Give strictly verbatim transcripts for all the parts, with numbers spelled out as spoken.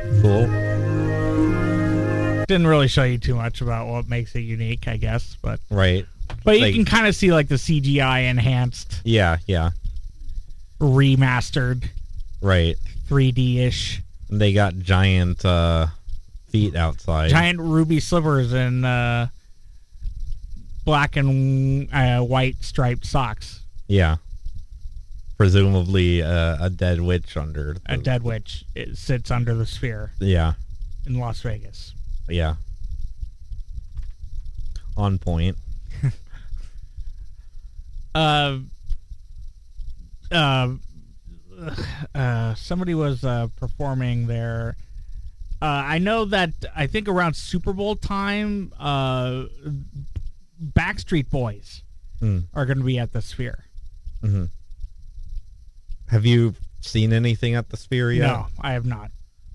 Cool. Didn't really show you too much about what makes it unique, I guess, but Right. but you Like- can kind of see like the C G I enhanced, Yeah, yeah. remastered, Right. three D-ish, They got giant uh, feet outside. giant ruby slivers and uh, black and uh, white striped socks. Yeah. Presumably uh, a dead witch under. The, A dead witch it sits under the sphere Yeah. in Las Vegas. Yeah. On point. Uh, uh, uh, somebody was uh, performing there. Uh, I know that I think around Super Bowl time, uh, Backstreet Boys Mm. are going to be at the Sphere. Mm-hmm. Have you seen anything at the Sphere yet? No, I have not.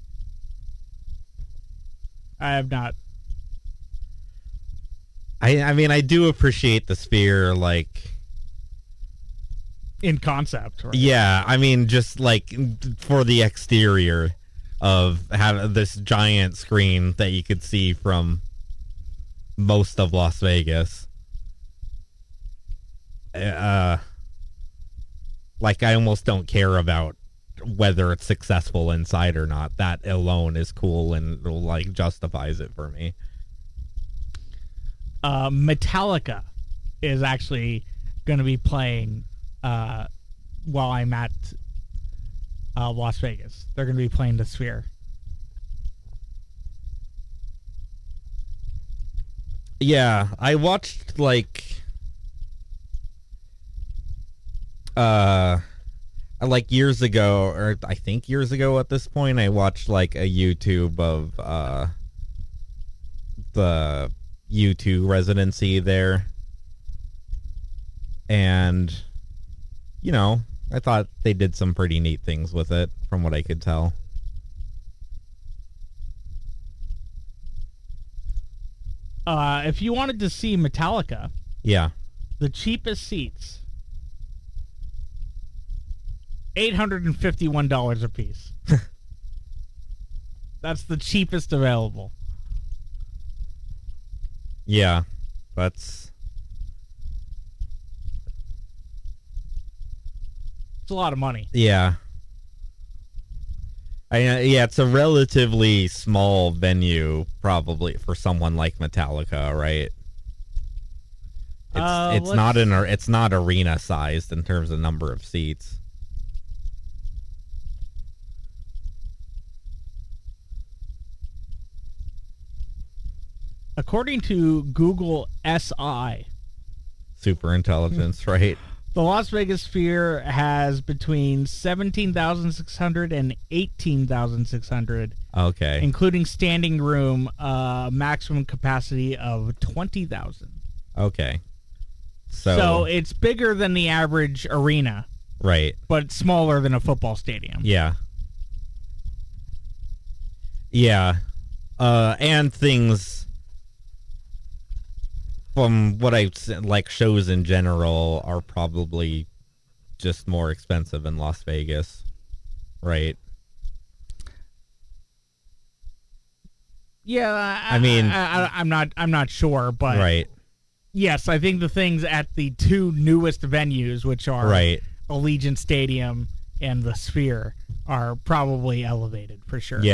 I have not. I I mean, I do appreciate the Sphere, like. In concept, right? Yeah, I mean, just like for the exterior of having this giant screen that you could see from most of Las Vegas. Uh, like, I almost don't care about whether it's successful inside or not. That alone is cool and, like, justifies it for me. Uh, Metallica is actually going to be playing uh, while I'm at uh, Las Vegas. They're going to be playing the Sphere. Yeah, I watched, like, uh, like years ago, or I think years ago at this point, I watched, like, a YouTube of, uh, the U two residency there. And, you know, I thought they did some pretty neat things with it, from what I could tell. Uh, if you wanted to see Metallica, Yeah. the cheapest seats, eight hundred fifty-one dollars a piece. That's the cheapest available. Yeah. That's... It's a lot of money. Yeah. I, uh, yeah, it's a relatively small venue, probably, for someone like Metallica, right? It's Uh, it's let's- not an ar- it's not arena sized in terms of number of seats. According to Google S I, Super intelligence, right? the Las Vegas Sphere has between seventeen thousand six hundred and eighteen thousand six hundred, Okay. including standing room, uh, maximum capacity of twenty thousand. Okay. So, So it's bigger than the average arena, right. but smaller than a football stadium. Yeah. Yeah. Uh, and things from what I've seen, like shows in general are probably just more expensive in Las Vegas. Right. Yeah, I, I mean- I, I, I'm not, I'm not sure, but Right. yes, I think the things at the two newest venues, which are Right. Allegiant Stadium and the Sphere, are probably elevated for sure. Yeah.